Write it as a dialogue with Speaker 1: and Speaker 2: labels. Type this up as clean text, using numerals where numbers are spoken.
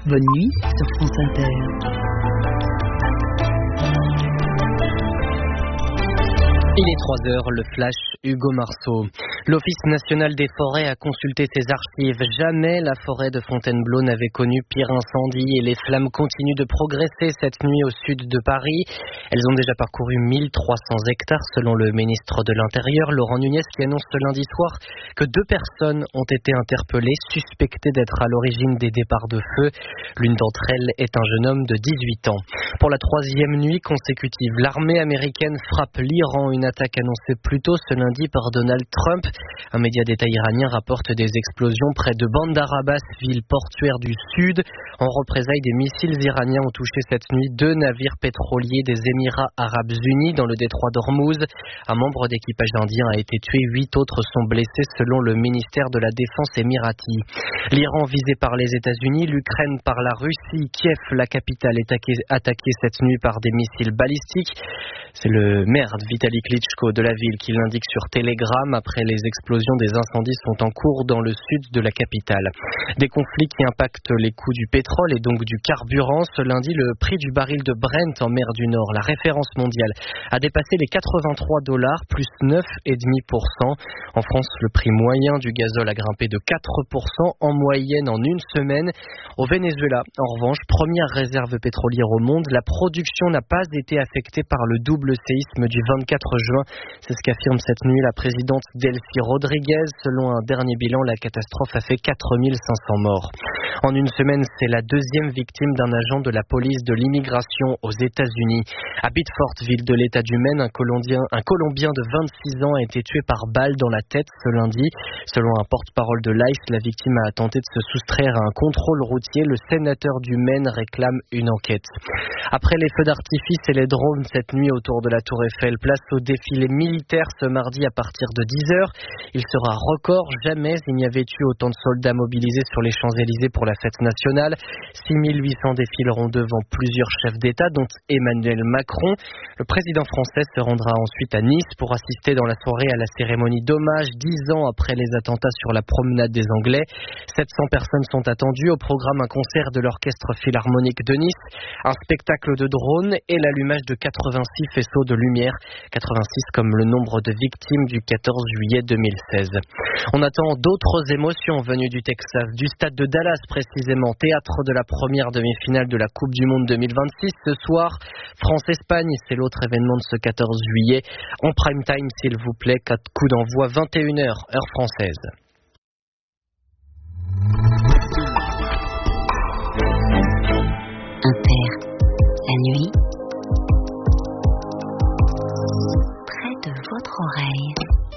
Speaker 1: Bonne nuit sur France Inter.
Speaker 2: Il est 3h, le flash, Hugo Marceau. L'Office national des forêts a consulté ses archives. Jamais la forêt de Fontainebleau n'avait connu pire incendie et les flammes continuent de progresser cette nuit au sud de Paris. Elles ont déjà parcouru 1300 hectares selon le ministre de l'Intérieur, Laurent Nunez, qui annonce ce lundi soir que 2 personnes ont été interpellées, suspectées d'être à l'origine des départs de feu. L'une d'entre elles est un jeune homme de 18 ans. Pour la 3e nuit consécutive, l'armée américaine frappe l'Iran, une attaque annoncée plus tôt ce lundi par Donald Trump. Un média d'État iranien rapporte des explosions près de Bandar Abbas, ville portuaire du sud. En représailles, des missiles iraniens ont touché cette nuit 2 navires pétroliers des Émirats arabes unis dans le détroit d'Ormuz. Un membre d'équipage indien a été tué, 8 autres sont blessés selon le ministère de la Défense émirati. L'Iran visé par les États-Unis, l'Ukraine par la Russie. Kiev, la capitale, est attaquée cette nuit par des missiles balistiques. C'est le maire Vitali Klitschko de la ville qui l'indique sur Telegram. Après les explosions, des incendies sont en cours dans le sud de la capitale. Des conflits qui impactent les coûts du pétrole et donc du carburant. Ce lundi, le prix du baril de Brent en mer du Nord, la référence mondiale, a dépassé les $83, plus 9,5%. En France, le prix moyen du gazole a grimpé de 4% en moyenne en une semaine. Au Venezuela, en revanche, première réserve pétrolière au monde, la production n'a pas été affectée par le double séisme du 24 juin. C'est ce qu'affirme cette nuit la présidente Delcy Rodriguez. Selon un dernier bilan, la catastrophe a fait 4500 morts. En une semaine, c'est la 2e victime d'un agent de la police de l'immigration aux États-Unis. À Biddeford, ville de l'État du Maine, un Colombien de 26 ans a été tué par balle dans la tête ce lundi. Selon un porte-parole de l'ICE, la victime a tenté de se soustraire à un contrôle routier. Le sénateur du Maine réclame une enquête. Après les feux d'artifice et les drones cette nuit autour de la Tour Eiffel, place au défilé militaire ce mardi à partir de 10h. Il sera record. Jamais il n'y avait eu autant de soldats mobilisés sur les Champs-Élysées pour la fête nationale. 6800 défileront devant plusieurs chefs d'État, dont Emmanuel Macron. Le président français se rendra ensuite à Nice pour assister dans la soirée à la cérémonie d'hommage 10 ans après les attentats sur la promenade des Anglais. 700 personnes sont attendues. Au programme, un concert de l'Orchestre Philharmonique de Nice, un spectacle de drones et l'allumage de 86 faisceaux de lumière. 86 comme le nombre de victimes du 14 juillet 2016. On attend d'autres émotions venues du Texas, du stade de Dallas précisément, théâtre de la première demi-finale de la Coupe du Monde 2026. Ce soir, France-Espagne, c'est l'autre événement de ce 14 juillet. En prime time, s'il vous plaît, coup d'envoi 21h, heure française.
Speaker 3: Inter, la nuit, près de votre oreille.